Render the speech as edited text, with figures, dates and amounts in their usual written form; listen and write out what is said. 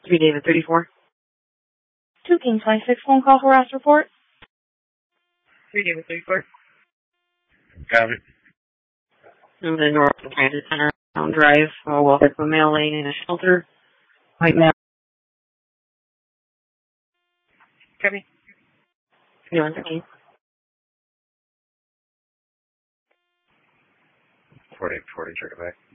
3 David 34. 2 King 26 phone call harass report. 3 David 34. Copy. In the North Transit Center on Drive, Welfare to a male laying in a shelter. White male. Copy. 3113. 40, check it back.